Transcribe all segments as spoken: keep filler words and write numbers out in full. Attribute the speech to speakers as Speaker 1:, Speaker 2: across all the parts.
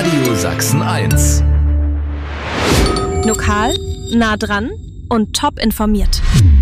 Speaker 1: Radio Sachsen eins.
Speaker 2: Lokal, nah dran und top informiert.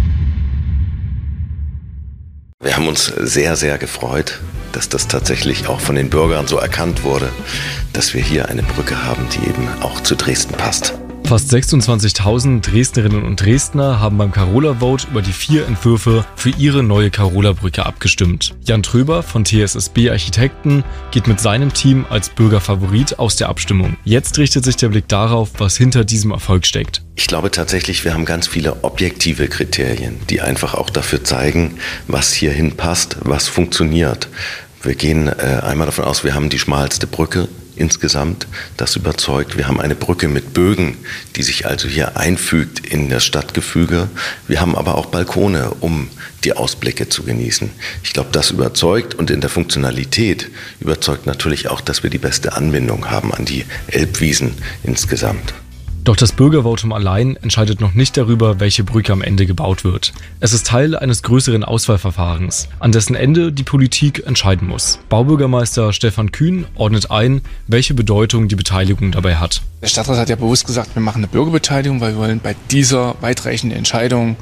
Speaker 3: Wir haben uns sehr, sehr gefreut, dass das tatsächlich auch von den Bürgern so erkannt wurde, dass wir hier eine Brücke haben, die eben auch zu Dresden passt.
Speaker 4: Fast sechsundzwanzigtausend Dresdnerinnen und Dresdner haben beim Carola Vote über die vier Entwürfe für ihre neue Carola-Brücke abgestimmt. Jan Tröber von T S S B Architekten geht mit seinem Team als Bürgerfavorit aus der Abstimmung. Jetzt richtet sich der Blick darauf, was hinter diesem Erfolg steckt.
Speaker 3: Ich glaube tatsächlich, wir haben ganz viele objektive Kriterien, die einfach auch dafür zeigen, was hierhin passt, was funktioniert. Wir gehen äh, einmal davon aus, wir haben die schmalste Brücke insgesamt, das überzeugt. Wir haben eine Brücke mit Bögen, die sich also hier einfügt in das Stadtgefüge. Wir haben aber auch Balkone, um die Ausblicke zu genießen. Ich glaube, das überzeugt, und in der Funktionalität überzeugt natürlich auch, dass wir die beste Anbindung haben an die Elbwiesen insgesamt.
Speaker 4: Doch das Bürgervotum allein entscheidet noch nicht darüber, welche Brücke am Ende gebaut wird. Es ist Teil eines größeren Auswahlverfahrens, an dessen Ende die Politik entscheiden muss. Baubürgermeister Stefan Kühn ordnet ein, welche Bedeutung die Beteiligung dabei hat.
Speaker 5: Der Stadtrat hat ja bewusst gesagt, wir machen eine Bürgerbeteiligung, weil wir wollen bei dieser weitreichenden Entscheidung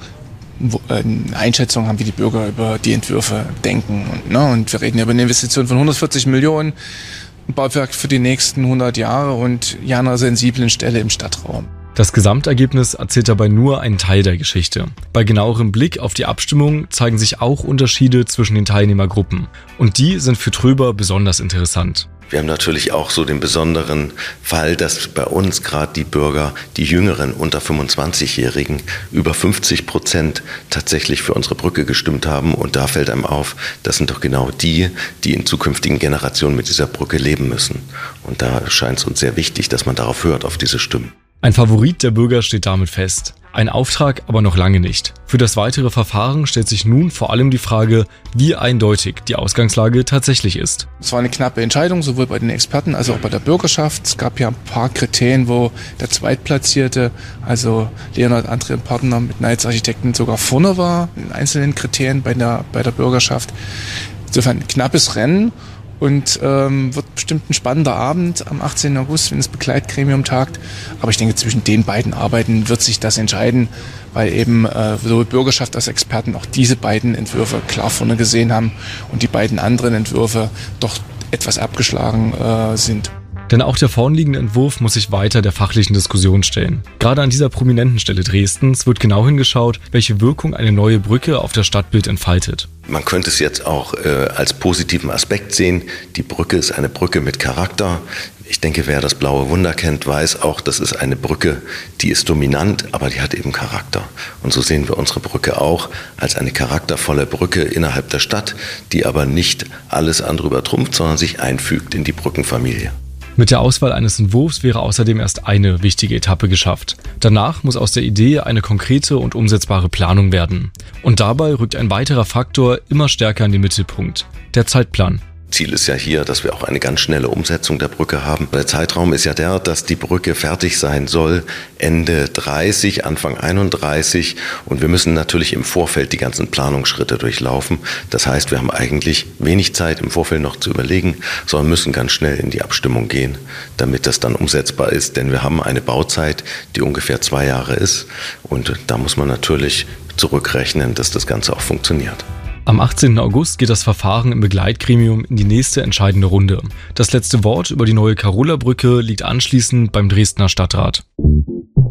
Speaker 5: eine Einschätzung haben, wie die Bürger über die Entwürfe denken. Und, ne, und wir reden ja über eine Investition von hundertvierzig Millionen. Ein Bauwerk für die nächsten hundert Jahre und ja einer sensiblen Stelle im Stadtraum.
Speaker 4: Das Gesamtergebnis erzählt dabei nur einen Teil der Geschichte. Bei genauerem Blick auf die Abstimmung zeigen sich auch Unterschiede zwischen den Teilnehmergruppen. Und die sind für Tröber besonders interessant.
Speaker 3: Wir haben natürlich auch so den besonderen Fall, dass bei uns gerade die Bürger, die jüngeren unter fünfundzwanzigjährigen, über fünfzig Prozent tatsächlich für unsere Brücke gestimmt haben. Und da fällt einem auf, das sind doch genau die, die in zukünftigen Generationen mit dieser Brücke leben müssen. Und da scheint es uns sehr wichtig, dass man darauf hört, auf diese Stimmen.
Speaker 4: Ein Favorit der Bürger steht damit fest. Ein Auftrag aber noch lange nicht. Für das weitere Verfahren stellt sich nun vor allem die Frage, wie eindeutig die Ausgangslage tatsächlich ist.
Speaker 5: Es war eine knappe Entscheidung, sowohl bei den Experten als auch bei der Bürgerschaft. Es gab ja ein paar Kriterien, wo der Zweitplatzierte, also Leonhard André und Partner mit Neitz Architekten, sogar vorne war, in einzelnen Kriterien bei der, bei der Bürgerschaft. Insofern ein knappes Rennen. Und ähm, wird bestimmt ein spannender Abend am achtzehnten August, wenn das Begleitgremium tagt. Aber ich denke, zwischen den beiden Arbeiten wird sich das entscheiden, weil eben äh, sowohl Bürgerschaft als Experten auch diese beiden Entwürfe klar vorne gesehen haben und die beiden anderen Entwürfe doch etwas abgeschlagen äh, sind.
Speaker 4: Denn auch der vorliegende Entwurf muss sich weiter der fachlichen Diskussion stellen. Gerade an dieser prominenten Stelle Dresdens wird genau hingeschaut, welche Wirkung eine neue Brücke auf das Stadtbild entfaltet.
Speaker 3: Man könnte es jetzt auch äh, als positiven Aspekt sehen. Die Brücke ist eine Brücke mit Charakter. Ich denke, wer das Blaue Wunder kennt, weiß auch, das ist eine Brücke, die ist dominant, aber die hat eben Charakter. Und so sehen wir unsere Brücke auch als eine charaktervolle Brücke innerhalb der Stadt, die aber nicht alles andere übertrumpft, sondern sich einfügt in die Brückenfamilie.
Speaker 4: Mit der Auswahl eines Entwurfs wäre außerdem erst eine wichtige Etappe geschafft. Danach muss aus der Idee eine konkrete und umsetzbare Planung werden. Und dabei rückt ein weiterer Faktor immer stärker in den Mittelpunkt: der Zeitplan.
Speaker 3: Ziel ist ja hier, dass wir auch eine ganz schnelle Umsetzung der Brücke haben. Der Zeitraum ist ja der, dass die Brücke fertig sein soll Ende dreißig, Anfang einunddreißig, und wir müssen natürlich im Vorfeld die ganzen Planungsschritte durchlaufen. Das heißt, wir haben eigentlich wenig Zeit im Vorfeld noch zu überlegen, sondern müssen ganz schnell in die Abstimmung gehen, damit das dann umsetzbar ist. Denn wir haben eine Bauzeit, die ungefähr zwei Jahre ist, und da muss man natürlich zurückrechnen, dass das Ganze auch funktioniert.
Speaker 4: Am achtzehnten August geht das Verfahren im Begleitgremium in die nächste entscheidende Runde. Das letzte Wort über die neue Carola-Brücke liegt anschließend beim Dresdner Stadtrat.